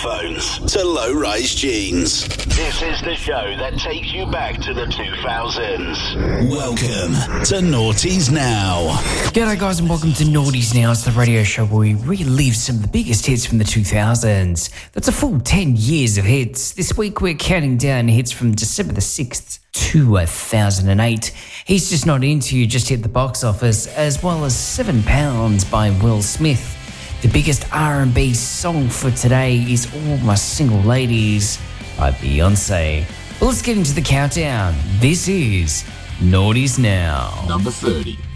headphones to low-rise jeans. This is the show that takes you back to the 2000s. Welcome to Noughties Now. G'day guys and welcome to Noughties Now. It's the radio show where we relive some of the biggest hits from the 2000s. That's a full 10 years of hits. This week we're counting down hits from December the 6th, 2008. He's Just Not Into You just hit the box office, as well as £7 by Will Smith. The biggest R&B song for today is All My Single Ladies by Beyonce. Well, let's get into the countdown. This is Noughties Now. Number 30.